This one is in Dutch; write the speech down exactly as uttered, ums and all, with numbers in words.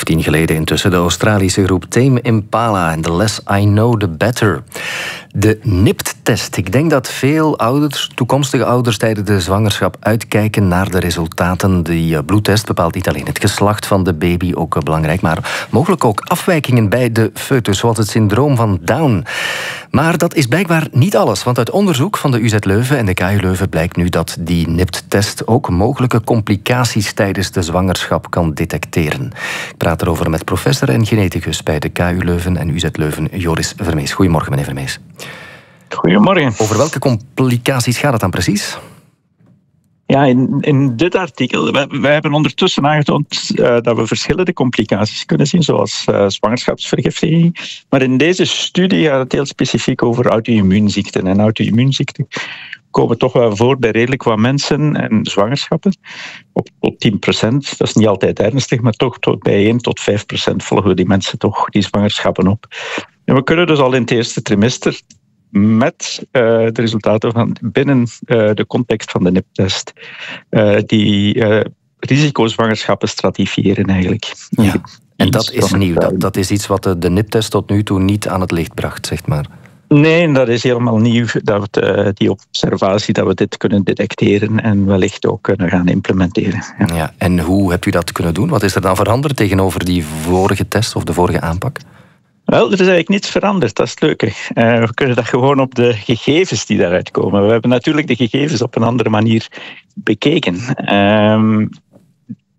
tien geleden intussen. De Australische groep Tame Impala en The Less I Know The Better. De N I P T-test. Ik denk dat veel ouders, toekomstige ouders tijdens de zwangerschap uitkijken naar de resultaten. Die bloedtest bepaalt niet alleen het geslacht van de baby, ook belangrijk, maar mogelijk ook afwijkingen bij de foetus, zoals het syndroom van Down. Maar dat is blijkbaar niet alles, want uit onderzoek van de U Z Leuven en de K U Leuven blijkt nu dat die N I P T-test ook mogelijke complicaties tijdens de zwangerschap kan detecteren. Ik praat erover met professor en geneticus bij de K U Leuven en U Z Leuven, Joris Vermees. Goedemorgen, meneer Vermees. Goedemorgen. Over welke complicaties gaat het dan precies? Ja, in, in dit artikel, wij, wij hebben ondertussen aangetoond uh, dat we verschillende complicaties kunnen zien, zoals uh, zwangerschapsvergiftiging. Maar in deze studie gaat het heel specifiek over auto-immuunziekten. En auto-immuunziekten komen toch wel voor bij redelijk wat mensen en zwangerschappen. Op tot tien procent, dat is niet altijd ernstig, maar toch tot bij één tot vijf procent volgen die mensen toch die zwangerschappen op. En we kunnen dus al in het eerste trimester met uh, de resultaten van binnen uh, de context van de N I P-test uh, die uh, risicozwangerschappen stratifiëren eigenlijk. Ja, en dat is nieuw. Dat, dat is iets wat de, de N I P-test tot nu toe niet aan het licht bracht, zeg maar. Nee, dat is helemaal nieuw, dat we uh, die observatie, dat we dit kunnen detecteren en wellicht ook kunnen gaan implementeren. Ja. Ja, en hoe hebt u dat kunnen doen? Wat is er dan veranderd tegenover die vorige test of de vorige aanpak? Wel, er is eigenlijk niets veranderd, dat is het leuke. Uh, we kunnen dat gewoon op de gegevens die daaruit komen. We hebben natuurlijk de gegevens op een andere manier bekeken. Um,